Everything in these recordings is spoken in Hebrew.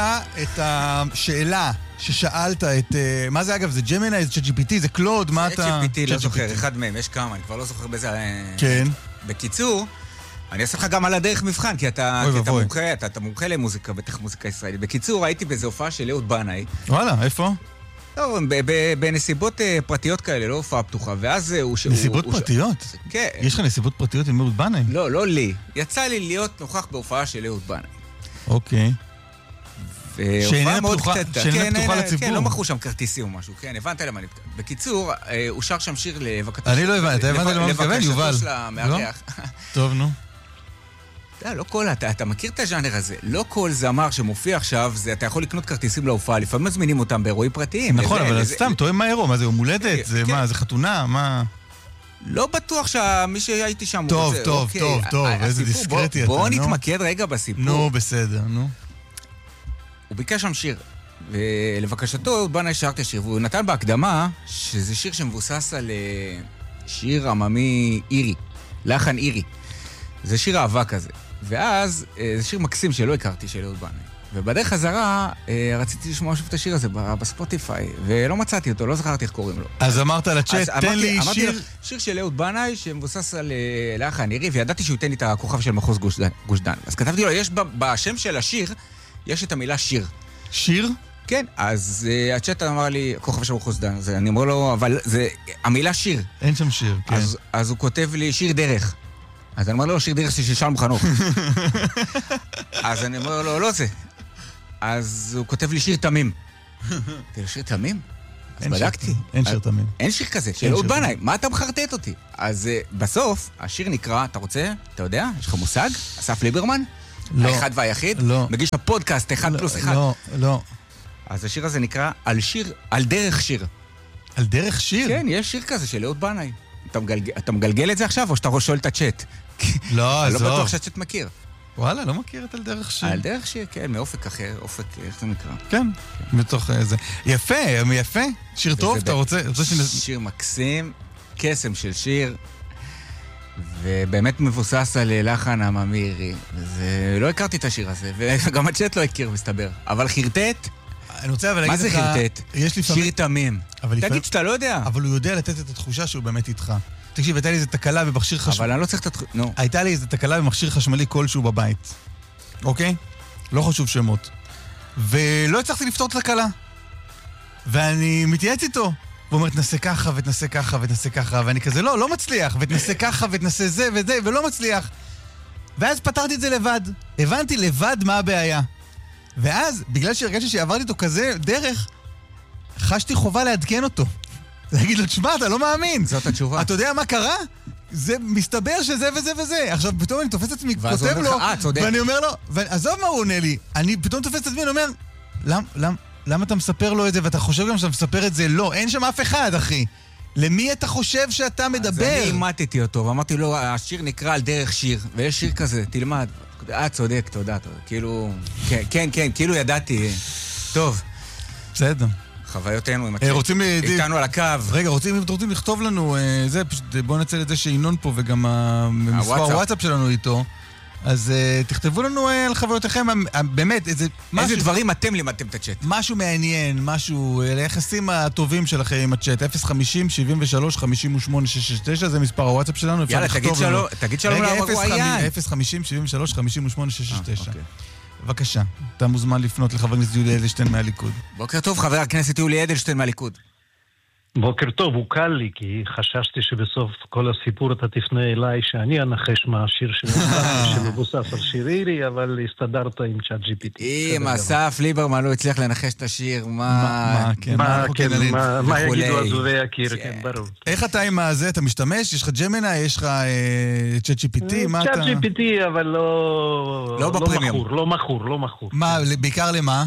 את השאלה ששאלת את... מה זה אגב? זה ג'מיני? זה ChatGPT? זה קלוד? מה אתה... ChatGPT, לא זוכר, אחד מהם, יש כמה, אני כבר לא זוכר בזה. כן. בקיצור, אני אעשה לך גם על הדרך מבחן, כי אתה מומחה למוזיקה, בטח מוזיקה ישראלית. בקיצור, הייתי באיזו הופעה של אהוד בנאי. וואלה, איפה? לא, בנסיבות פרטיות כאלה, לא הופעה פתוחה, ואז הוא... נסיבות פרטיות? כן. יש לך נסיבות פרטיות עם אהוד בנאי? לא לי. יצא לי להיות נוכח בהופעה של אהוד בנאי. אוקיי. שאיננה פתוחה לציבור. כן, לא מכרו שם כרטיסים או משהו, כן, הבנת למה אני... בקיצור, הוא שר שם שיר לבקשתו... אני לא הבנתי, אתה הבנת למה מתכוון, יובל? לבקשתו של המארח. טוב, נו. לא כל, אתה מכיר את הז'אנר הזה, לא כל זמר שמופיע עכשיו, אתה יכול לקנות כרטיסים להופעה, לפעמים מזמינים אותם באירועים פרטיים. נכון, אבל סתם, תואם מה אירוע, מה זה, יום הולדת? זה מה, זה חתונה? מה... לא בטוח שמי שהייתי שם... טוב, איזה דיסקרטי אתה, נו. בואו נתמקד רגע בסיפור. נו, בסדר, נו. הוא ביקש שם שיר, ולבקשתו אהוד בנאי שר את השיר, והוא נתן בהקדמה שזה שיר שמבוסס על שיר עממי אירי, לחן אירי. זה שיר אהבה כזה. ואז זה שיר מקסים שלא הכרתי של אהוד בנאי. ובדרך חזרה רציתי לשמוע שוב את השיר הזה בספוטיפיי, ולא מצאתי אותו, לא זכרתי איך קוראים לו. אז אמרת לצ'אט, תן לי שיר... שיר של אהוד בנאי שמבוסס על לחן אירי, וידעתי שהוא ייתן לי את הכוכב של מחוז גוש דן. אז כתבתי לו, יש בשם של השיר, יש את המילה שיר. שיר? כן, אז הצ'אט אמר לי, כוכב של מחוז דן, אני אומר לו, אבל זה המילה שיר. אין שם שיר, כן. אז הוא כותב לי שיר דרך. אז אני אומר לו, שיר דרך של שלום חנוך. אז אני אומר לו, לא זה. אז הוא כותב לי שיר תמים. תראה, שיר תמים? אז בדקתי. אין שיר תמים. אין שיר כזה, של אהוד בנאי. מה אתה מחרטט אותי? אז בסוף, השיר נקרא, אתה רוצה? אתה יודע? יש לך מושג? אסף ליברמן? לא. האחד והיחיד? לא. מגיש הפודקאסט, 1+1. לא. אז השיר הזה נקרא על דרך שיר. על דרך שיר? כן, יש שיר כזה של אהוד בנאי. אתה מגלגל את זה עכשיו, או שאתה שואל את הצ'אט? לא, אני לא בטוח שהצ'אט מכיר. וואלה, לא מכיר את על דרך שיר. על דרך שיר, כן, מאופק אחר, אופק, איך זה נקרא? כן, בתוך זה. יפה. שיר טוב, אתה רוצה? שיר מקסים, קסם של שיר, ובאמת מבוסס על לחן עממי. לא הכרתי את השיר הזה, וגם הצ'אט לא הכיר, מסתבר. אבל חרטט? מה זה חרטט? שיר תמים. תגיד שאתה לא יודע. אבל הוא יודע לתת את התחושה שהוא באמת איתך. תקשיב, הייתה לי איזו תקלה במכשיר חשמלי. אבל אני לא צריך את נו. הייתה לי איזו תקלה במכשיר חשמלי כלשהו בבית. אוקיי? לא חשוב שמות. ולא הצלחתי לפתור את התקלה. ואני מתייעץ איתו. הוא אומר, תנסה ככה, ותנסה ככה, ותנסה ככה. ואני כזה, לא מצליח. ותנסה ככה, ותנסה זה וזה, ולא מצליח. ואז פתרתי את זה לבד. הבנתי לבד מה הבעיה. ואז, בגלל שהרגשתי שעברתי אותו כזה דרך, חשתי חובה לעדכן אותו. להגיד לו, תשמע, אתה לא מאמין. זאת התשובה. אתה יודע מה קרה? זה מסתבר שזה וזה וזה. עכשיו, פתאום אני תופס את עצמי, כותב לו, ואני אומר לו, ועזוב מה הוא עונה לי, אני פתאום תופס את עצמי, אני אומר, למה אתה מספר לו את זה, ואתה חושב גם שאתה מספר את זה? לא, אין שם אף אחד, אחי. למי אתה חושב שאתה מדבר? אז אני אימתתי אותו, ואמרתי לו, השיר נקרא על דרך שיר, ויש שיר כזה, תלמד. צודק, תודה. כאילו, כן, כאילו ידעתי. טוב. בסדר. חוויותינו עם רוצים איתנו על הקו. רגע, רוצים לכתוב לנו, בואו נצל את זה שינון פה וגם המספר הוואטסאפ שלנו איתו. אז תכתבו לנו על חוויותיכם, באמת, איזה דברים אתם לימדתם את הצ'אט. משהו מעניין, משהו, ליחסים הטובים שלכם עם הצ'אט. 050-73-58-669, זה מספר הוואטסאפ שלנו. יאללה, תגיד שלום למרואיין. 050-73-58-669. בבקשה, אתה מוזמן לפנות לחבר הכנסת יולי אדלשטיין מהליכוד. בוקר טוב, חבר הכנסת יולי אדלשטיין מהליכוד. בוקר טוב, הוא קל לי, כי חששתי שבסוף כל הסיפור אתה תפנה אליי, שאני אנחש מה השיר שמבוסס על שיר אירי, אבל הסתדרת עם ChatGPT. אם אסף ליברמן לא הצליח לנחש את השיר, מה יגידו עזובי הקיר, כן, ברור. איך אתה עם הזה, אתה משתמש? יש לך ג'מיני, יש לך ChatGPT? ChatGPT, אבל לא מכור. מה, בעיקר למה?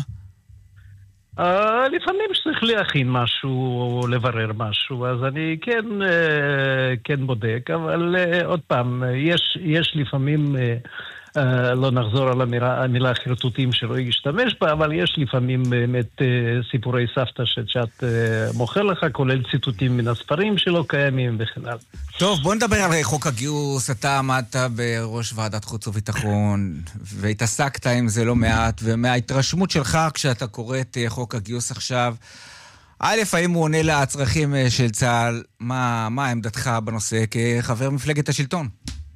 לפעמים שצריך להכין משהו או לברר משהו, אז אני כן בודק, אבל עוד פעם, יש לפעמים לא נחזור על המילה חרטוטים שלא ישתמש בה, אבל יש לפעמים באמת סיפורי סבתא שצ'אט מוכר לך, כולל ציטוטים מן הספרים שלא קיימים וכן הלאה. טוב, בוא נדבר על חוק הגיוס. אתה עמדת בראש ועדת חוץ וביטחון, והתעסקת עם זה לא מעט, ומההתרשמות שלך כשאתה קורא את חוק הגיוס עכשיו, א', האם הוא עונה לצרכים של צה"ל? מה עמדתך בנושא כחבר מפלגת השלטון?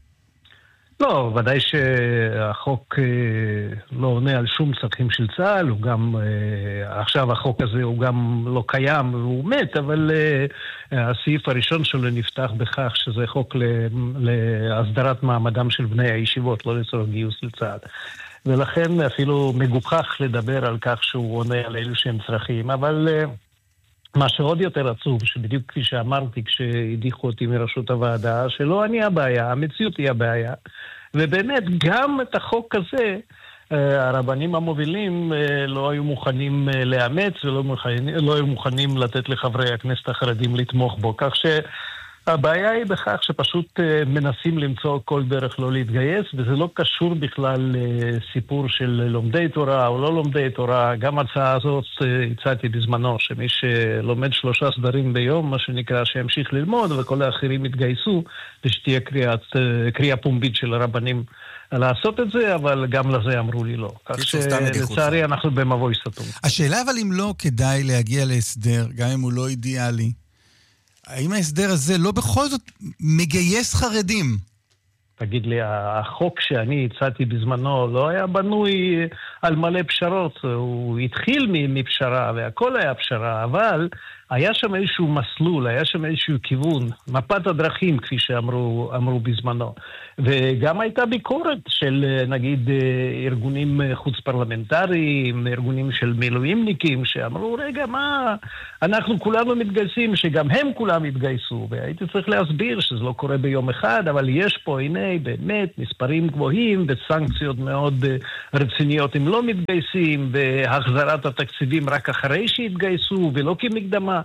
לא, ודאי שהחוק לא עונה על שום צרכים של צה"ל, הוא גם, עכשיו החוק הזה הוא גם לא קיים והוא מת, אבל הסעיף הראשון שלו נפתח בכך שזה חוק להסדרת מעמדם של בני הישיבות, לא לצורך גיוס לצה"ל. ולכן אפילו מגוחך לדבר על כך שהוא עונה על אלו שהם צרכים, אבל מה שעוד יותר עצוב, שבדיוק כפי שאמרתי כשהדיחו אותי מראשות הוועדה, שלא אני הבעיה, המציאות היא הבעיה, ובאמת גם את החוק הזה הרבנים המובילים לא היו מוכנים לאמץ ולא היו מוכנים לתת לחברי הכנסת החרדים לתמוך בו, כך שהבעיה היא בכך שפשוט מנסים למצוא כל דרך לא להתגייס, וזה לא קשור בכלל לסיפור של לומדי תורה או לא לומדי תורה. גם הצעה הזאת הצעתי בזמנו, שמי שלומד 3 סדרים ביום, מה שנקרא, שימשיך ללמוד, וכל האחרים יתגייסו, ושתהיה קריאה פומבית של הרבנים לעשות את זה, אבל גם לזה אמרו לי לא. כך שלצערי אנחנו במבוי סתום. השאלה אבל אם לא כדאי להגיע להסדר, גם אם הוא לא אידיאלי, האם ההסדר הזה לא בכל זאת מגייס חרדים? תגיד לי, החוק שאני הצעתי בזמנו לא היה בנוי על מלא פשרות. הוא התחיל מפשרה והכל היה פשרה, אבל היה שם איזשהו מסלול, היה שם איזשהו כיוון, מפת הדרכים כפי שאמרו בזמנו. וגם הייתה ביקורת של נגיד ארגונים חוץ פרלמנטריים, ארגונים של מילואימניקים, שאמרו רגע מה, אנחנו כולנו מתגייסים, שגם הם כולם התגייסו, והייתי צריך להסביר שזה לא קורה ביום אחד, אבל יש פה הנה באמת מספרים גבוהים וסנקציות מאוד רציניות אם לא מתגייסים, והחזרת התקציבים רק אחרי שהתגייסו ולא כמקדמה.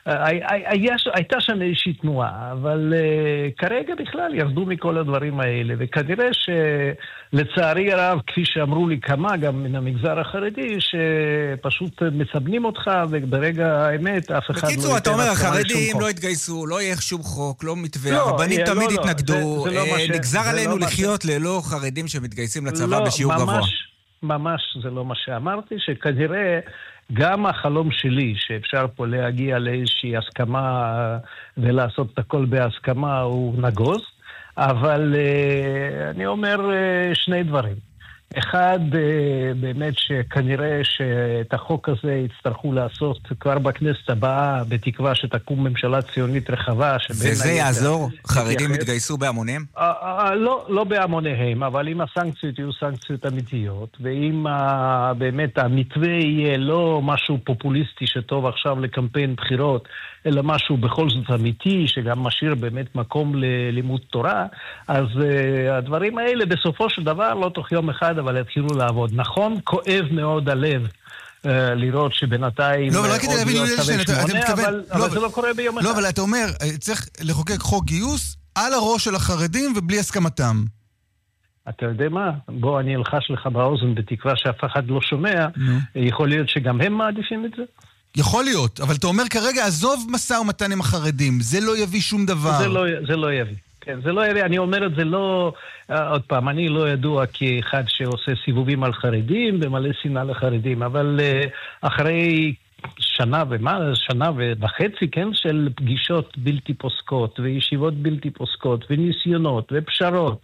הייתה שם איזושהי תנועה, אבל כרגע בכלל ירדו מכל הדברים האלה, וכנראה שלצערי הרב, כפי שאמרו לי כמה גם מן המגזר החרדי, שפשוט מצבנים אותך, וברגע האמת אף אחד לא... בקיצור, אתה אומר, החרדים לא התגייסו, לא יהיה שום חוק, לא מתווה, הרבנים תמיד התנגדו, נגזר עלינו לחיות ללא חרדים שמתגייסים לצבא בשיעור גבוה. ממש זה לא מה שאמרתי, שכנראה גם החלום שלי, שאפשר פה להגיע לאיזושהי הסכמה ולעשות את הכל בהסכמה, הוא נגוז, אבל אני אומר 2 דברים. אחד, באמת שכנראה שאת החוק הזה יצטרכו לעשות כבר בכנסת הבאה, בתקווה שתקום ממשלה ציונית רחבה. וזה יעזור? חרדים יתגייסו בהמוניהם? לא בהמוניהם, אבל אם הסנקציות יהיו סנקציות אמיתיות, ואם באמת המתווה יהיה לא משהו פופוליסטי שטוב עכשיו לקמפיין בחירות, אלא משהו בכל זאת אמיתי, שגם משאיר באמת מקום ללימוד תורה, אז הדברים האלה בסופו של דבר לא תוך יום אחד, אבל יתחילו לעבוד. נכון, כואב מאוד הלב לראות שבינתיים... לא, אבל רק כדי להבין, אבל זה לא קורה ביום אחד. לא, אבל אתה אומר, צריך לחוקק חוק גיוס על הראש של החרדים ובלי הסכמתם. אתה יודע מה? בוא אני אלחש לך באוזן בתקווה שאף אחד לא שומע, יכול להיות שגם הם מעדיפים את זה? יכול להיות, אבל אתה אומר כרגע, עזוב משא ומתן עם החרדים, זה לא יביא שום דבר. זה לא יביא. כן, זה לא יביא, אני אומר את זה לא, עוד פעם, אני לא ידוע כאחד שעושה סיבובים על חרדים ומלא שנאה לחרדים, אבל אחרי שנה וחצי, כן, של פגישות בלתי פוסקות וישיבות בלתי פוסקות וניסיונות ופשרות,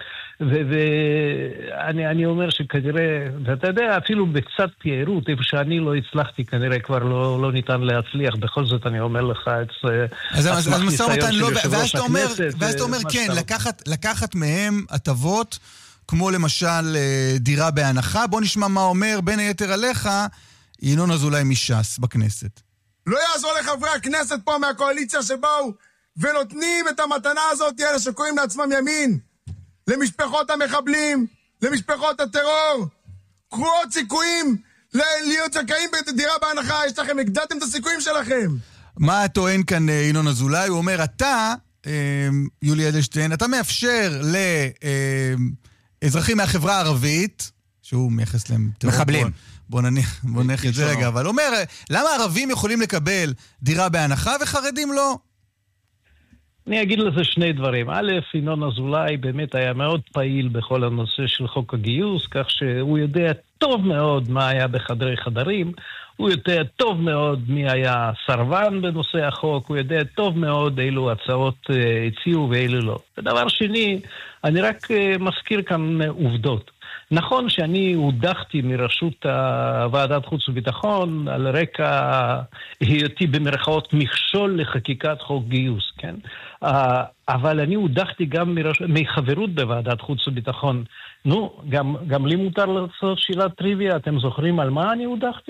ואני אומר שכנראה, ואתה יודע, אפילו בקצת תיירות, איפה שאני לא הצלחתי, כנראה כבר לא ניתן להצליח, בכל זאת אני אומר לך את אז משא ומתן לא, ואז אתה אומר כן, לקחת מהם הטבות, כמו למשל דירה בהנחה. בוא נשמע מה אומר בין היתר עליך ינון אזולאי מש"ס בכנסת. לא יעזור לחברי הכנסת פה מהקואליציה שבאו ונותנים את המתנה הזאת, אלה שקוראים לעצמם ימין, למשפחות המחבלים, למשפחות הטרור. קרואות סיכויים להיות זכאים בדירה בהנחה, יש לכם, הגדלתם את הסיכויים שלכם. מה טוען כאן ינון אזולאי? הוא אומר, אתה, יולי אדלשטיין, אתה מאפשר אזרחים מהחברה הערבית, שהוא מייחס להם טרור. מחבלים. בוא נניח את זה רגע, אבל אומר, למה ערבים יכולים לקבל דירה בהנחה וחרדים לא? אני אגיד לזה שני דברים. א', ינון אזולאי באמת היה מאוד פעיל בכל הנושא של חוק הגיוס, כך שהוא יודע טוב מאוד מה היה בחדרי חדרים, הוא יודע טוב מאוד מי היה סרבן בנושא החוק, הוא יודע טוב מאוד אילו הצעות הציעו ואילו לא. ודבר שני, אני רק מזכיר כאן עובדות. נכון שאני הודחתי מראשות ועדת חוץ וביטחון על רקע היותי במרכאות מכשול לחקיקת חוק גיוס, כן? אבל אני הודחתי גם מחברות בוועדת חוץ וביטחון. נו, גם לי מותר לעשות שאלת טריוויה, אתם זוכרים על מה אני הודחתי?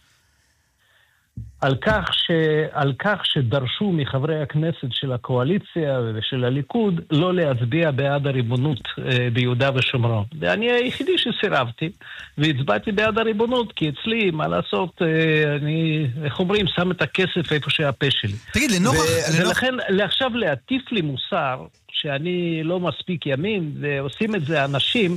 על כך שדרשו מחברי הכנסת של הקואליציה ושל הליכוד לא להצביע בעד הריבונות ביהודה ושומרון. ואני היחידי שסירבתי והצבעתי בעד הריבונות, כי אצלי, מה לעשות, אני, איך אומרים, שם את הכסף איפה שהפה שלי. תגיד, ולכן, עכשיו להטיף לי מוסר, שאני לא מספיק ימין, ועושים את זה אנשים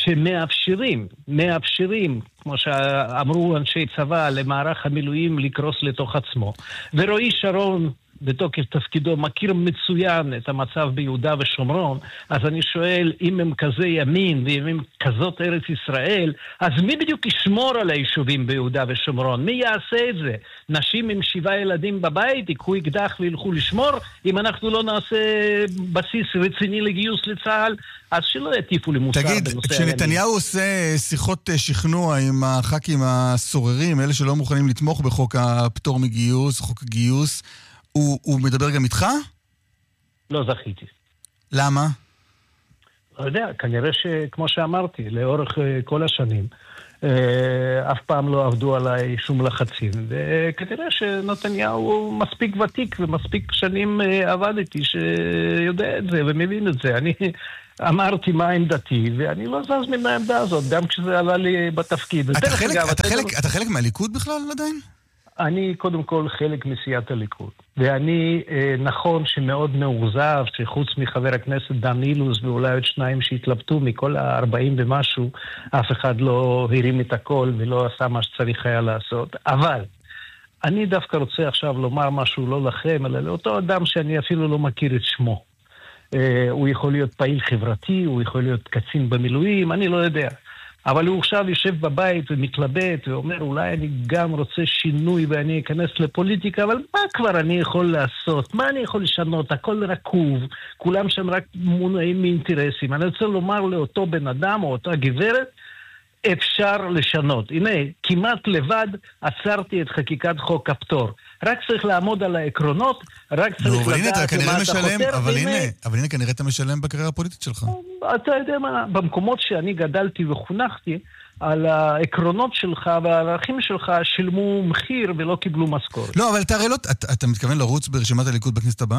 שמאפשרים, כמו שאמרו אנשי צבא, למערך המילואים לקרוס לתוך עצמו. ורועי שרון, בתוקף תפקידו, מכיר מצוין את המצב ביהודה ושומרון, אז אני שואל, אם הם כזה ימין, ואם הם כזאת ארץ ישראל, אז מי בדיוק ישמור על היישובים ביהודה ושומרון? מי יעשה את זה? נשים עם 7 ילדים בבית, יקחו אקדח וילכו לשמור? אם אנחנו לא נעשה בסיס רציני לגיוס לצה"ל, אז שלא יטיפו למוסר בנושא הימין. תגיד, כשנתניהו עושה שיחות שכנוע עם הח"כים הסוררים, אלה שלא מוכנים לתמוך בחוק הפטור מגיוס, חוק הגיוס, הוא מדבר גם איתך? לא זכיתי. למה? לא יודע, כנראה שכמו שאמרתי, לאורך כל השנים, אף פעם לא עבדו עליי שום לחצים, וכנראה שנתניהו הוא מספיק ותיק ומספיק שנים עבדתי שיודע את זה ומבין את זה. אני אמרתי מה עמדתי, ואני לא זז מן העמדה הזאת, גם כשזה עלה לי בתפקיד. אתה חלק מהליכוד בכלל עדיין? אני קודם כל חלק מסיעת הליכוד, ואני נכון שמאוד מאוכזב שחוץ מחבר הכנסת דן אילוז ואולי עוד 2 שהתלבטו מכל 40 ומשהו, אף אחד לא הרים את הכל ולא עשה מה שצריך היה לעשות. אבל אני דווקא רוצה עכשיו לומר משהו לא לכם, אלא לאותו אדם שאני אפילו לא מכיר את שמו. הוא יכול להיות פעיל חברתי, הוא יכול להיות קצין במילואים, אני לא יודע. אבל הוא עכשיו יושב בבית ומתלבט ואומר, אולי אני גם רוצה שינוי ואני אכנס לפוליטיקה, אבל מה כבר אני יכול לעשות? מה אני יכול לשנות? הכל רקוב, כולם שם רק מונעים מאינטרסים. אני רוצה לומר לאותו בן אדם או אותה גברת, אפשר לשנות. הנה, כמעט לבד עצרתי את חקיקת חוק הפטור. רק צריך לעמוד על העקרונות, רק צריך לדעת למה אתה חותר. אבל הנה, כנראה אתה משלם בקריירה הפוליטית שלך. אתה יודע מה, במקומות שאני גדלתי וחונכתי, על העקרונות שלך והערכים שלך שילמו מחיר ולא קיבלו משכורת. לא, אבל אתה הרי לא... אתה מתכוון לרוץ ברשימת הליכוד בכנסת הבאה?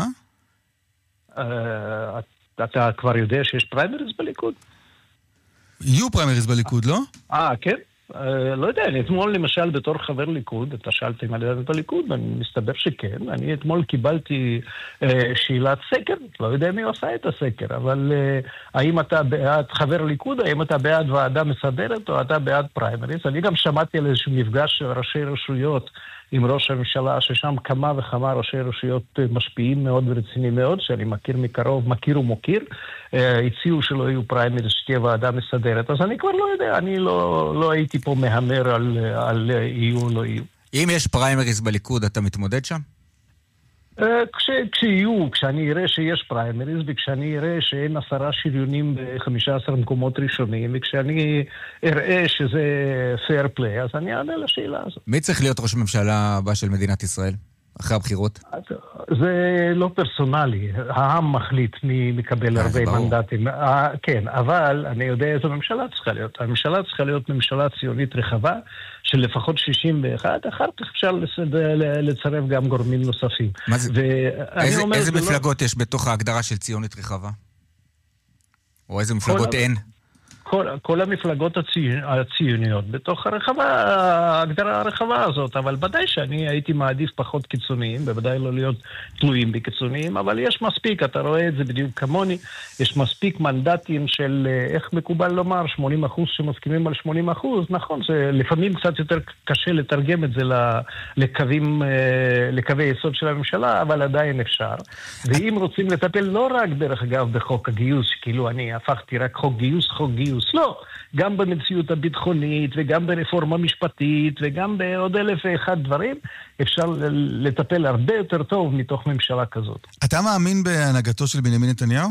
אתה כבר יודע שיש פריימריז בליכוד? יהיו פריימריז בליכוד, לא? כן. לא יודע, אני אתמול למשל בתור חבר ליכוד, אתה שאלתם על ידת בליכוד, ואני מסתבר שכן, אני אתמול קיבלתי שאלת סקר, לא יודע מי עושה את הסקר, אבל האם אתה בעד חבר ליכוד, האם אתה בעד ועדה מסדרת, או אתה בעד פריימריז? אני גם שמעתי על איזשהו מפגש של ראשי רשויות עם ראש הממשלה, ששם כמה וכמה ראשי רשויות משפיעים מאוד ורציניים מאוד, שאני מכיר מקרוב, מכיר ומוקיר, הציעו שלא יהיו פריימריז, שתהיה ועדה מסדרת, אז אני כבר לא יודע, אני לא הייתי פה מהמר על יהיו או לא יהיו. אם יש פריימריז בליכוד, אתה מתמודד שם? כשאני אראה שיש פריימריז, וכשאני אראה שאין 10 שריונים ב-15 מקומות ראשונים, וכשאני אראה שזה fair play, אז אני אענה לשאלה הזאת. מי צריך להיות ראש הממשלה הבא של מדינת ישראל, אחרי הבחירות? זה לא פרסונלי, העם מחליט מי מקבל הרבה מנדטים. כן, אבל אני יודע איזו ממשלה צריכה להיות. הממשלה צריכה להיות ממשלה ציונית רחבה, של לפחות 61, אחר כך אפשר לצרף גם גורמים נוספים. איזה מפלגות יש בתוך ההגדרה של ציונית רחבה? או איזה מפלגות אין? כל המפלגות הציוניות בתוך ההגדרה הרחבה הזאת, אבל ודאי שאני הייתי מעדיף פחות קיצוניים, בוודאי לא להיות תלויים בקיצוניים, אבל יש מספיק, אתה רואה את זה בדיוק כמוני, יש מספיק מנדטים של, איך מקובל לומר, 80% שמסכימים על 80%, נכון, זה לפעמים קצת יותר קשה לתרגם את זה לקווי יסוד של הממשלה, אבל עדיין אפשר. ואם רוצים לטפל לא רק דרך אגב בחוק הגיוס, כאילו אני הפכתי רק חוק גיוס, לא. גם במציאות הביטחונית וגם ברפורמה משפטית וגם בעוד 1,001 דברים, אפשר לטפל הרבה יותר טוב מתוך ממשלה כזאת. אתה מאמין בהנהגתו של בנימין נתניהו?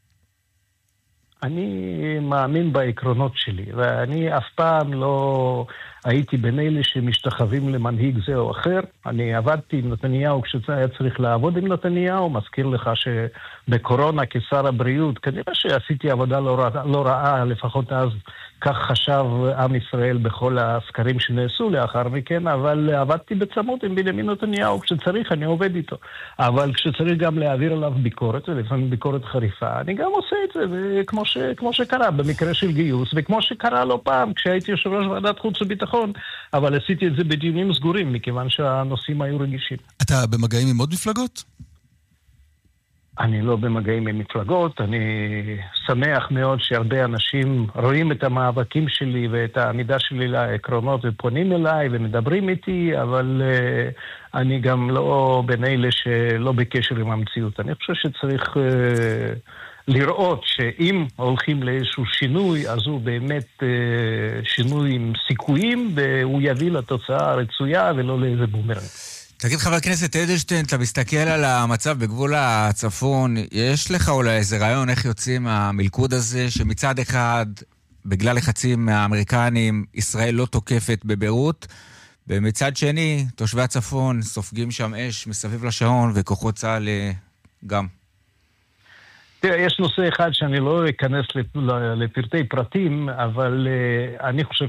אני מאמין בעקרונות שלי, ואני אף פעם לא הייתי בין אלה שמשתחווים למנהיג זה או אחר. אני עבדתי עם נתניהו כשהיה צריך לעבוד עם נתניהו, מזכיר לך שבקורונה כשר הבריאות, כנראה שעשיתי עבודה לא רעה, לפחות אז כך חשב עם ישראל בכל הסקרים שנעשו לאחר מכן, אבל עבדתי בצמוד עם בנימין נתניהו, כשצריך אני עובד איתו. אבל כשצריך גם להעביר עליו ביקורת, ולפעמים ביקורת חריפה, אני גם עושה את זה, כמו שקרה במקרה של גיוס, וכמו שקרה לא פעם כשהייתי יושב ראש ועדת חוץ וביטחון, אבל עשיתי את זה בדיונים סגורים, מכיוון שהנושאים היו רגישים. אתה במגעים עם עוד מפלגות? אני לא במגעים עם מפלגות, אני שמח מאוד שהרבה אנשים רואים את המאבקים שלי ואת העמידה שלי לעקרונות ופונים אליי ומדברים איתי, אבל אני גם לא בין אלה שלא בקשר עם המציאות. אני חושב שצריך לראות שאם הולכים לאיזשהו שינוי, אז הוא באמת שינוי עם סיכויים, והוא יביא לתוצאה הרצויה ולא לאיזה בומרנג. תגיד חבר הכנסת אדלשטיין, אתה מסתכל על המצב בגבול הצפון, יש לך אולי איזה רעיון איך יוצאים מהמלכוד הזה, שמצד אחד, בגלל לחצים האמריקנים, ישראל לא תוקפת בביירות, ומצד שני, תושבי הצפון סופגים שם אש מסביב לשעון, וכוחות צה"ל גם. תראה, יש נושא אחד שאני לא אכנס לפרטי פרטים, אבל אני חושב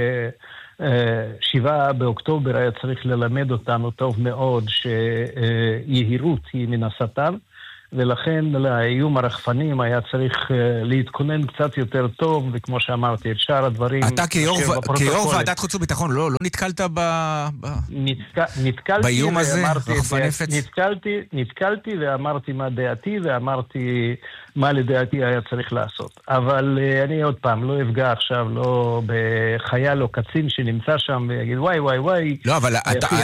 7 באוקטובר היה צריך ללמד אותנו טוב מאוד שיהירות היא מן השטן, ולכן לאיום הרחפנים היה צריך להתכונן קצת יותר טוב, וכמו שאמרתי, את שאר הדברים... אתה כיו"ר ועדת חוץ וביטחון לא נתקלת באיום הזה? נתקלתי ואמרתי מה דעתי, ואמרתי מה לדעתי היה צריך לעשות. אבל אני עוד פעם לא אפגע עכשיו, לא בחייל או קצין שנמצא שם ויגיד וואי. לא, אבל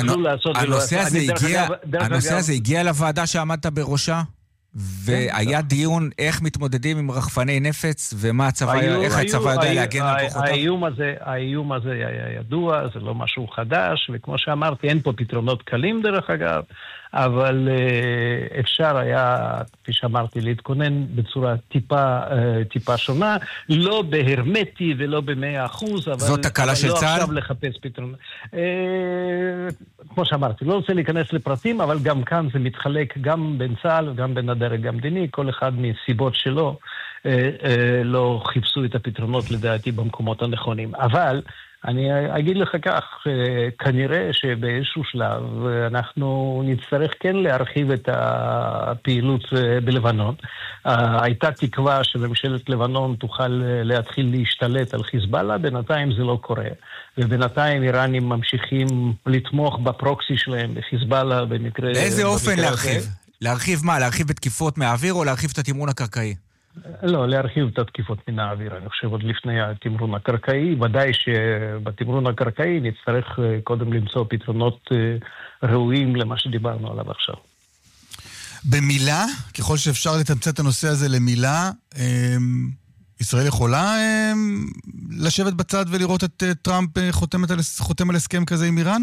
הנושא הזה הגיע לוועדה שעמדת בראשה? והיה דיון איך מתמודדים עם רחפני נפץ, איך הצבא יודע להגן על כוחותיו? האיום הזה היה ידוע, זה לא משהו חדש, וכמו שאמרתי, אין פה פתרונות קלים דרך אגב, אבל אפשר היה, כפי שאמרתי, להתכונן בצורה טיפה שונה, לא בהרמטי ולא ב100%, זאת הקלה של צה"ל? לא עכשיו לחפש פתרונות. כמו שאמרתי, לא רוצה להיכנס לפרטים, אבל גם כאן זה מתחלק גם בין צה"ל וגם בין הדרג המדיני, כל אחד מסיבות שלו לא חיפשו את הפתרונות לדעתי במקומות הנכונים. אבל אני אגיד לך כך, כנראה שבאיזשהו שלב אנחנו נצטרך כן להרחיב את הפעילות בלבנון. הייתה תקווה שממשלת לבנון תוכל להתחיל להשתלט על חיזבאללה, בינתיים זה לא קורה. ובינתיים איראנים ממשיכים לתמוך בפרוקסי שלהם בחיזבאללה במקרה... באיזה אופן להרחיב? להרחיב מה? להרחיב בתקיפות מהאוויר או להרחיב את התמרון הקרקעי? לא, להרחיב את התקיפות מן האוויר. אני חושב עוד לפני התמרון הקרקעי. ודאי שבתמרון הקרקעי נצטרך קודם למצוא פתרונות ראויים למה שדיברנו עליו עכשיו. במילה, ככל שאפשר לתמצת את הנושא הזה למילה, ישראל יכולה לשבת בצד ולראות את טראמפ חותם על הסכם כזה עם איראן?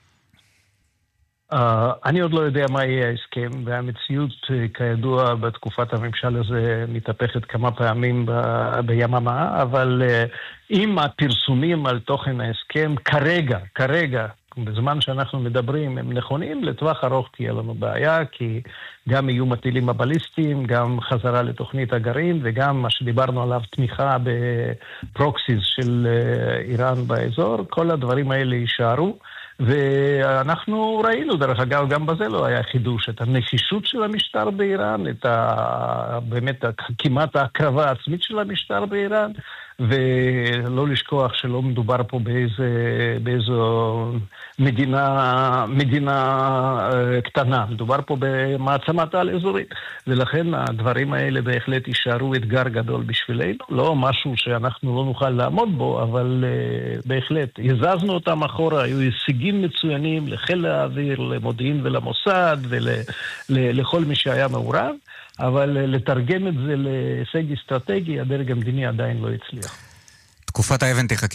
אני עוד לא יודע מה יהיה ההסכם, והמציאות כידוע בתקופת הממשל הזה מתהפכת כמה פעמים ביממה, אבל אם הפרסומים על תוכן ההסכם כרגע, בזמן שאנחנו מדברים, הם נכונים, לטווח ארוך תהיה לנו בעיה, כי גם איום הטילים הבליסטיים, גם חזרה לתוכנית הגרעין, וגם מה שדיברנו עליו, תמיכה בפרוקסיס של איראן באזור, כל הדברים האלה יישארו. ואנחנו ראינו, דרך אגב, גם בזה לא היה חידוש, את הנחישות של המשטר באיראן, באמת כמעט ההקרבה העצמית של המשטר באיראן, ולא לשכוח שלא מדובר פה באיזו מדינה קטנה, מדובר פה במעצמת על אזורית, ולכן הדברים האלה בהחלט יישארו אתגר גדול בשבילנו, לא משהו שאנחנו לא נוכל לעמוד בו, אבל בהחלט הזזנו אותם אחורה, היו הישגים מצוינים לחיל האוויר, למודיעין ולמוסד ולכל מי שהיה מעורב, אבל לתרגם את זה להישג אסטרטגי, הדרג המדיני עדיין לא הצליח. תקופת האבן תחכה.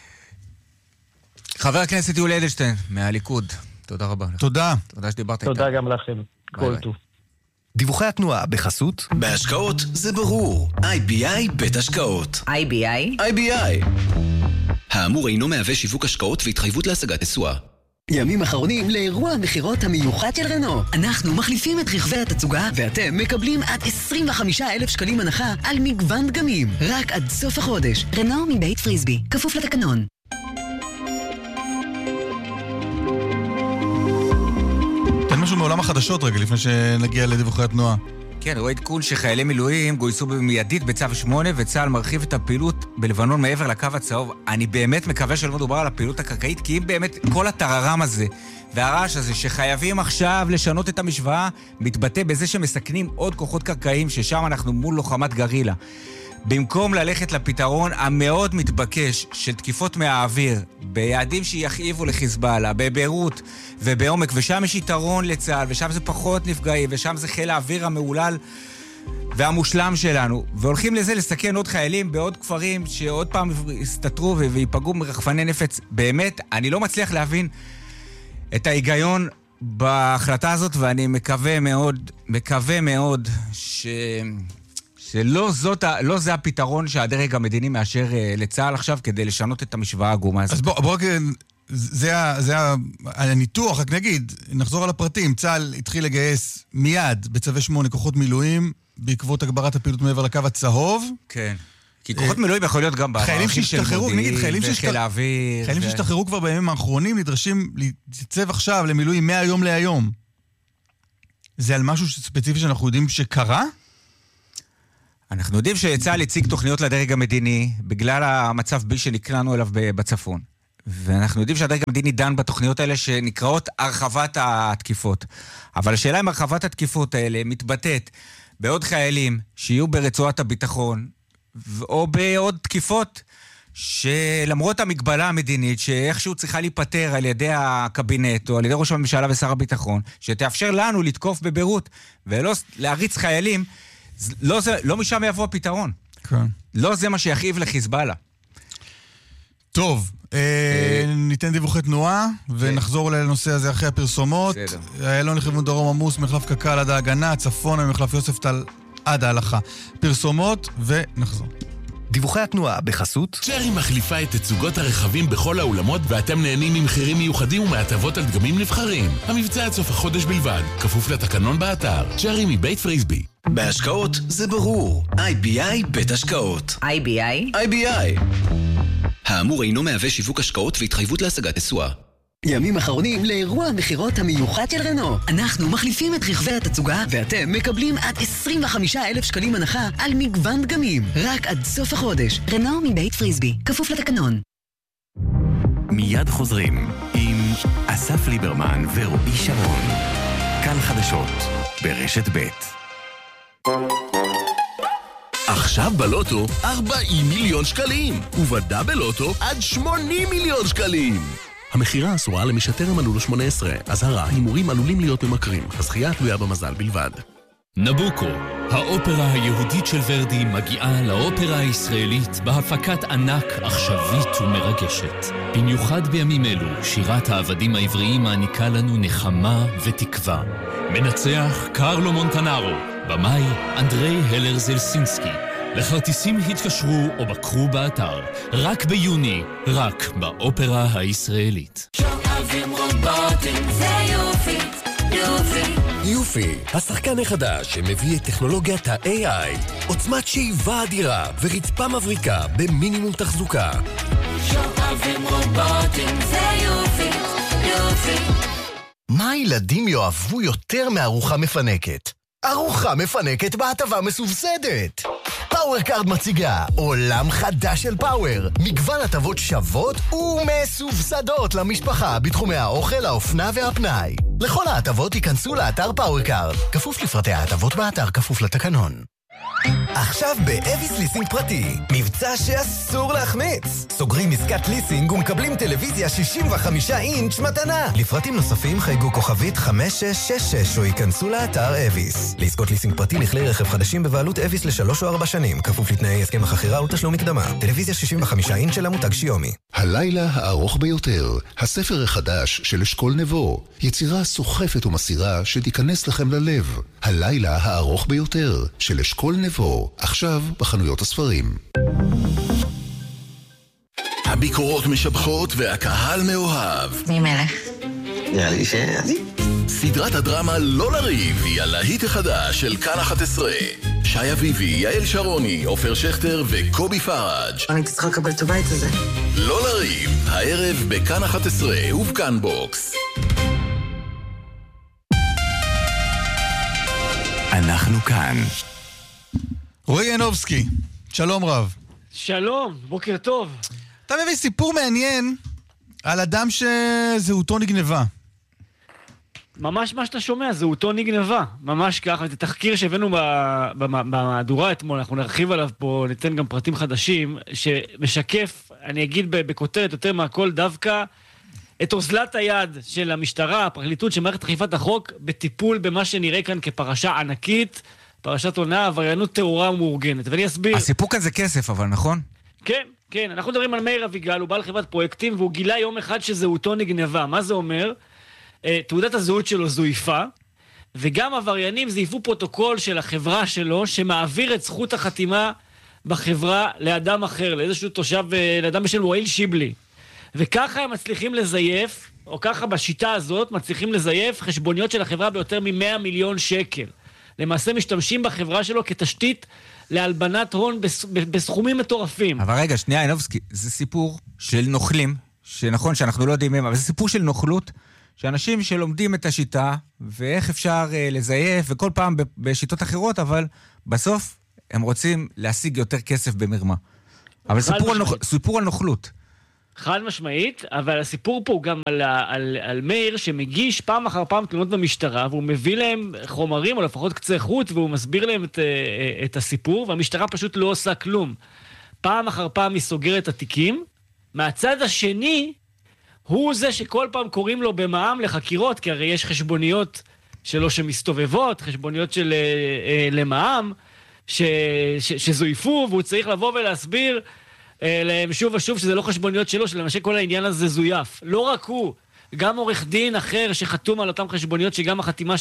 חבר הכנסת יולי אדלשטיין, מהליכוד, תודה רבה. תודה. תודה שדיברת איתנו. תודה גם לכם. כל טוב. דיווחי התנועה בחסות. בהשקעות זה ברור. IBI בית השקעות. IBI. האמור אינו מהווה שיווק השקעות והתחייבות להשגת תשואה. ימים אחרונים לאירוע המחירות המיוחד של רנו. אנחנו מחליפים את רכבי התצוגה ואתם מקבלים עד 25,000 שקלים הנחה על מגוון דגמים. רק עד סוף החודש. רנו מבית פריסבי. כפוף לתקנון. תן משהו מעולם החדשות רגע, לפני שנגיע לדיווחי התנועה. כן, רואה עדכון שחיילי מילואים גויסו במיידית בצו 8, וצה"ל מרחיב את הפעילות בלבנון מעבר לקו הצהוב. אני באמת מקווה שלא מדובר על הפעילות הקרקעית, כי אם באמת כל הטררם הזה והרעש הזה שחייבים עכשיו לשנות את המשוואה, מתבטא בזה שמסכנים עוד כוחות קרקעיים, ששם אנחנו מול לוחמת גרילה. במקום ללכת לפתרון המאוד מתבקש של תקיפות מהאוויר, ביעדים שיכאיבו לחיזבאללה, בביירות ובעומק, ושם יש יתרון לצה"ל, ושם זה פחות נפגעים, ושם זה חיל האוויר המעולל והמושלם שלנו, והולכים לזה לסכן עוד חיילים בעוד כפרים שעוד פעם יסתתרו ויפגעו מרחפני נפץ. באמת, אני לא מצליח להבין את ההיגיון בהחלטה הזאת, ואני מקווה מאוד שלא זה הפתרון שהדרג המדיני מאשר לצה"ל עכשיו כדי לשנות את המשוואה העגומה הזאת. אז בוא רק, זה הניתוח, רק נגיד, נחזור על הפרטים. צה"ל התחיל לגייס מיד בצווי 8 כוחות מילואים בעקבות הגברת הפעילות מעבר לקו הצהוב. כן. כי כוחות מילואים יכול להיות גם חיילים שהשתחררו, נגיד, וחיל האוויר. חיילים שהשתחררו כבר בימים האחרונים נדרשים להתייצב עכשיו למילואים מהיום להיום. זה על משהו ספציפי שאנחנו יודעים שקרה? אנחנו יודעים שצה"ל הציג תוכניות לדרג המדיני בגלל המצב בי שנקלענו אליו בצפון. ואנחנו יודעים שהדרג המדיני דן בתוכניות האלה שנקראות הרחבת התקיפות. אבל השאלה אם הרחבת התקיפות האלה מתבטאת בעוד חיילים שיהיו ברצועת הביטחון, או בעוד תקיפות שלמרות המגבלה המדינית שאיכשהו צריכה להיפטר על ידי הקבינט או על ידי ראש הממשלה ושר הביטחון, שתאפשר לנו לתקוף בביירות ולא להריץ חיילים, לא משם יבוא הפתרון. כן. לא זה מה שיכאיב לחיזבאללה. טוב, ניתן דיווחי תנועה ונחזור לנושא הזה אחרי הפרסומות. איילון לכיוון דרום עמוס, מחלף קק"ל עד ההגנה, צפונה ממחלף יוספטל עד ההלכה. פרסומות ונחזור. דיווחי התנועה בחסות. צ'רי מחליפה את תצוגות הרכבים בכל האולמות, ואתם נהנים ממחירים מיוחדים ומהטבות על דגמים נבחרים. המבצע עד סוף החודש בלבד, כפוף לתקנון באתר. צ'רי מבית פריסבי. בהשקעות זה ברור. IBI בית השקעות. IBI. האמור אינו מהווה שיווק השקעות והתחייבות להשגת תשואה. ימים אחרונים לאירוע המחירות המיוחד של רנו. אנחנו מחליפים את רכבי התצוגה ואתם מקבלים עד 25,000 שקלים הנחה על מגוון דגמים. רק עד סוף החודש. רנו מבית פריסבי. כפוף לתקנון. מיד חוזרים עם אסף ליברמן ורועי שרון. כאן חדשות ברשת ב'. עכשיו בלוטו 40 מיליון שקלים, ובדה בלוטו עד 80 מיליון שקלים. המחירה אסורה למי שטרם מלאו לו 18. אזהרה, הימורים עלולים להיות ממכרים. הזכייה תלויה במזל בלבד. נבוקו, האופרה היהודית של ורדי, מגיעה לאופרה הישראלית בהפקת ענק עכשווית ומרגשת. במיוחד בימים אלו, שירת העבדים העבריים מעניקה לנו נחמה ותקווה. מנצח קרלו מונטנארו, במאי אנדרי הלר זלסינסקי. לכרטיסים התקשרו או בקרו באתר. רק ביוני, רק באופרה הישראלית. שואבים רובוטים, זה יופי, יופי. יופי, השחקן החדש שמביא את טכנולוגיית ה-AI, עוצמת שאיבה אדירה ורצפה מבריקה במינימום תחזוקה. שואבים רובוטים, זה יופי, יופי. מה הילדים יאהבו יותר מארוחה מפנקת? ארוחה מפנקת בהטבה מסובסדת. פאוורקארד מציגה עולם חדש של פאוור. מגוון הטבות שוות ומסובסדות למשפחה בתחומי האוכל, האופנה והפנאי. לכל ההטבות ייכנסו לאתר פאוורקארד. כפוף לפרטי ההטבות באתר, כפוף לתקנון. עכשיו באביס ליסינג פרטי, מבצע שאסור להחמיץ. סוגרים עסקת ליסינג ומקבלים טלוויזיה 65 אינץ' מתנה. לפרטים נוספים חייגו כוכבית 5666 או ייכנסו לאתר אביס. לעסקות ליסינג פרטי לכלי רכב חדשים בבעלות אביס ל3 או 4 שנים, כפוף לתנאי הסכם החכירה ותשלום מקדמה. טלוויזיה 65 אינץ' של המותג שיומי. הלילה הארוך ביותר, הספר החדש של אשכול נבו, יצירה סוחפת ומסירה שתיכנס לכם ללב. הלילה הארוך ביותר של אשכול נבו, עכשיו בחנויות הספרים. הביקורות משבחות והקהל מאוהב. מי מלך? נראה לי שאני. סדרת הדרמה לא לריב היא הלהיט החדש של כאן 11. שי אביבי, יעל שרוני, עופר שכטר וקובי פראג'. אני צריכה לקבל את הבית הזה. לא לריב, הערב בכאן 11 ובכאן בוקס. אנחנו כאן. רועי ינובסקי, שלום רב. שלום, בוקר טוב. אתה מביא סיפור מעניין על אדם שזהותו נגנבה. ממש מה שאתה שומע, זהותו נגנבה. ממש ככה, זה תחקיר שהבאנו במהדורה אתמול, אנחנו נרחיב עליו פה, ניתן גם פרטים חדשים, שמשקף, אני אגיד בכותרת יותר מהכל, דווקא את אוזלת היד של המשטרה, הפרקליטות של מערכת אכיפת החוק, בטיפול במה שנראה כאן כפרשה ענקית, פרשת עונה, עבריינות טהורה ומאורגנת. ואני אסביר. הסיפור כאן זה כסף, אבל נכון? כן, כן. אנחנו מדברים על מאיר אביגל, הוא בעל חברת פרויקטים, והוא גילה יום אחד שזהותו נגנבה. מה זה אומר? תעודת הזהות שלו זויפה, וגם עבריינים זייפו פרוטוקול של החברה שלו, שמעביר את זכות החתימה בחברה לאדם אחר, לאיזשהו תושב, לאדם בשם וואיל שיבלי. וככה הם מצליחים לזייף, או ככה בשיטה הזאת מצליחים לזייף חשבוניות של החברה ביותר מ100 מיליון שקל. למעשה משתמשים בחברה שלו כתשתית להלבנת הון בסכומים מטורפים. אבל רגע, שנייה, ינובסקי, זה סיפור של נוכלים, שנכון שאנחנו לא יודעים מהם, אבל זה סיפור של נוכלות, שאנשים שלומדים את השיטה, ואיך אפשר לזייף, וכל פעם בשיטות אחרות, אבל בסוף הם רוצים להשיג יותר כסף במרמה. אבל סיפור על נוכלות. חד משמעית, אבל הסיפור פה הוא גם על מאיר שמגיש פעם אחר פעם תלונות במשטרה, והוא מביא להם חומרים, או לפחות קצה חוט, והוא מסביר להם את הסיפור, והמשטרה פשוט לא עושה כלום. פעם אחר פעם היא סוגרת התיקים, מהצד השני, הוא זה שכל פעם קוראים לו במע"מ לחקירות, כי הרי יש חשבוניות שלו שמסתובבות, חשבוניות של למע"מ, שזויפו, והוא צריך לבוא ולהסביר להם שוב ושוב שזה לא חשבוניות שלו, שלמשל כל העניין הזה זויף. לא רק הוא, גם עורך דין אחר שחתום על אותם חשבוניות שגם החתימה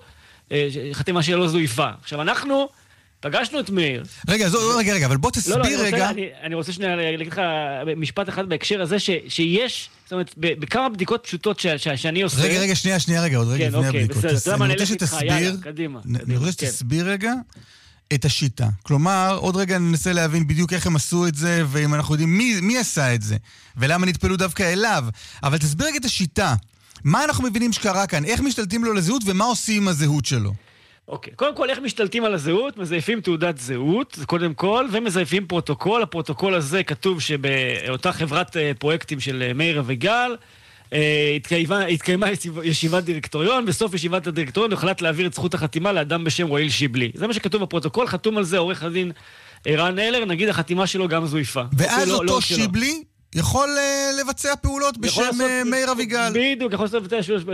שלו זויפה. עכשיו אנחנו פגשנו את מאיר. רגע, אבל בוא תסביר רגע. אני רוצה שנייה להגיד לך משפט אחד בהקשר הזה, שיש, זאת אומרת, בכמה בדיקות פשוטות שאני עושה. רגע, שנייה, עוד רגע לפני הבדיקות. אני רוצה שתסביר רגע את השיטה. כלומר, עוד רגע ננסה להבין בדיוק איך הם עשו את זה, ואם אנחנו יודעים מי עשה את זה, ולמה נתפלו דווקא אליו. אבל תסביר רגע את השיטה. מה אנחנו מבינים שקרה כאן? איך משתלטים לו לזהות, ומה עושים עם הזהות שלו? אוקיי. קודם כל, איך משתלטים על הזהות? מזייפים תעודת זהות, קודם כל, ומזייפים פרוטוקול. הפרוטוקול הזה כתוב שבאותה חברת פרויקטים של מאיר אביגל, התקיימה ישיבת דירקטוריון, בסוף ישיבת הדירקטוריון הוחלט להעביר את זכות החתימה לאדם בשם וואיל שיבלי. זה מה שכתוב בפרוטוקול, חתום על זה עורך הדין ערן אלר, נגיד החתימה שלו גם זויפה. ואז אותו שיבלי יכול לבצע פעולות בשם מאיר אביגל. בדיוק, יכול לבצע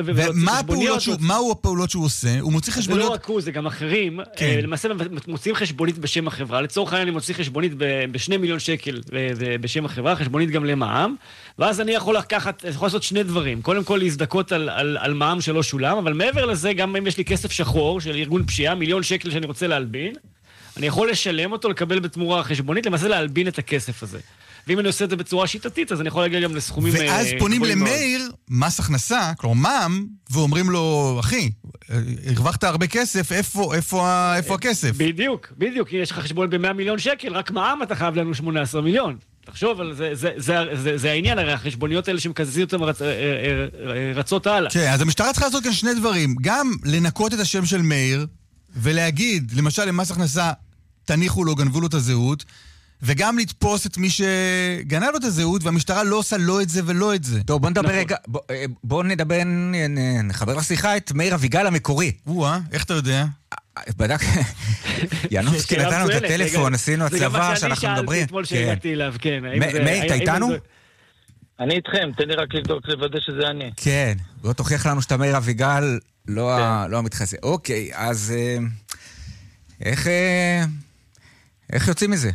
ומהו הפעולות שהוא עושה? הוא מוציא חשבוניות... זה לא רק הוא, זה גם אחרים. למעשה מוציאים חשבונית בשם החברה. לצורך העניין אני מוציא חשבונית ב2 מיליון שקל בשם החברה, חשבונית גם למע"מ, ואז אני יכול לעשות שני דברים. קודם כל להזדכות על מע"מ שלא שולם, אבל מעבר לזה, גם אם יש לי כסף שחור של ארגון פשיעה, 1 מיליון שקל שאני רוצה להלבין, אני יכול לשלם אותו, לקבל בתמורה חשבונית, למעשה להלבין את הכסף הזה. ואם אני עושה את זה בצורה שיטתית, אז אני יכול להגיע גם לסכומים... ואז פונים למאיר, מס הכנסה, כלומר מע"מ, ואומרים לו, אחי, הרווחת הרבה כסף, איפה הכסף? בדיוק. יש לך חשבון ב100 מיליון שקל, רק מע"מ אתה חייב לנו 18 מיליון. תחשוב, אבל זה העניין, הרי החשבוניות האלה שמקזזים אותם רצות הלאה. כן, אז המשטרה צריכה לעשות כאן שני דברים, גם לנקות את השם של מאיר, ולהגיד, למשל, למס הכנסה, תניחו לו, גנבו לו את הזהות, וגם לתפוס את מי שגנב לו את הזהות, והמשטרה לא עושה לא את זה ולא את זה. טוב, בוא נדבר רגע, בוא נדבר, נחבר לשיחה את מאיר אביגל המקורי. איך אתה יודע? בדק, ינובסקי נתנו את הטלפון, עשינו הצלבה שאנחנו מדברים. זה גם מה שאני שאלתי אתמול שהגעתי אליו, כן. מאיר, אתה איתנו? אני איתכם, תן לי רק לבדוק, לוודא שזה אני. כן, בוא תוכיח לנו שאתה מאיר אביגל, לא המתחסה. אוקיי, אז איך יוצאים מזה?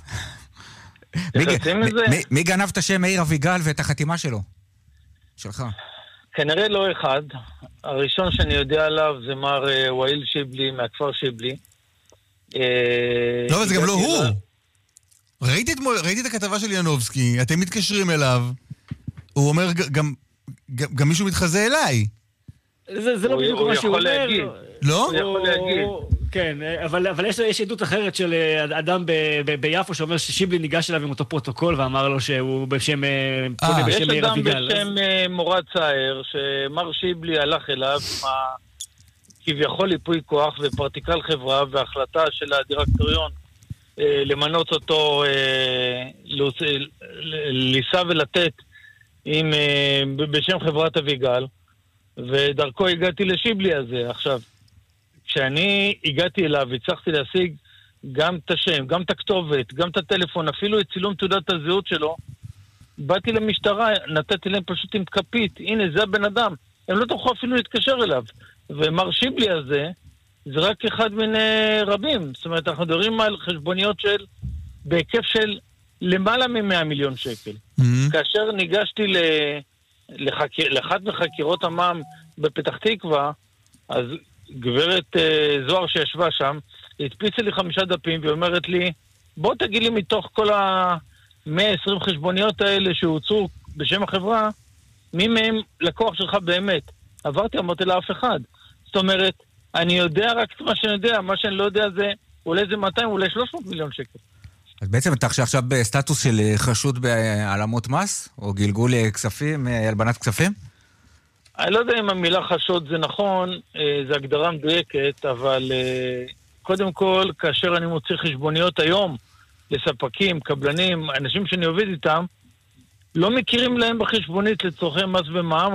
מי גנב את השם מאיר אביגל ואת החתימה שלו? שלך. כנראה לא אחד. הראשון שאני יודע עליו זה מר וואיל שיבלי מהכפר שיבלי. לא, אבל זה גם לא הוא. ראיתי את הכתבה של ינובסקי, אתם מתקשרים אליו, הוא אומר גם מישהו מתחזה אליי. זה לא בדיוק מה שהוא אומר. לא? הוא יכול להגיד. כן, אבל יש עדות אחרת של אדם ביפו שאומר ששיבלי ניגש אליו עם אותו פרוטוקול ואמר לו שהוא פונה בשם מאיר אביגל. יש אדם בשם מורד צער שמר שיבלי הלך אליו כביכול ייפוי כוח ופרטיקל חברה והחלטה של הדירקטוריון למנות אותו ליסה ולתת בשם חברת אביגל, ודרכו הגעתי לשיבלי הזה. עכשיו, כשאני הגעתי אליו, הצלחתי להשיג גם את השם, גם את הכתובת, גם את הטלפון, אפילו את צילום תעודת הזהות שלו, באתי למשטרה, נתתי להם פשוט עם כפית, הנה זה הבן אדם, הם לא תוכלו אפילו להתקשר אליו. ומר שיבלי הזה, זה רק אחד מיני רבים, זאת אומרת, אנחנו מדברים על חשבוניות בהיקף של למעלה מ-100 מיליון שקל. כאשר ניגשתי לאחת מחקירות המע"מ בפתח תקווה, אז גברת זוהר שישבה שם, הדפיסה לי 5 דפים ואומרת לי, בוא תגיד לי מתוך כל ה-120 חשבוניות האלה שהוצאו בשם החברה, מי מהם לקוח שלך באמת? אמרתי לה אף אחד. זאת אומרת, אני יודע רק את מה שאני יודע, מה שאני לא יודע זה אולי זה 200, אולי 300 מיליון שקל. אז בעצם אתה עכשיו בסטטוס של חשוד בהעלמות מס, או גלגול כספים, הלבנת כספים? אני לא יודע אם המילה חשוד זה נכון, זה הגדרה מדויקת, אבל קודם כל, כאשר אני מוציא חשבוניות היום לספקים, קבלנים, אנשים שאני עובד איתם, לא מכירים להם בחשבונית לצורכי מס ומע"מ,